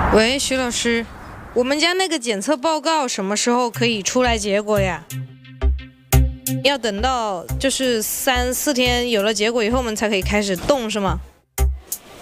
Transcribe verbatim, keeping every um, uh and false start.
喂，徐老师，我们家那个检测报告什么时候可以出来结果呀？要等到就是三四天有了结果以后，我们才可以开始动是吗？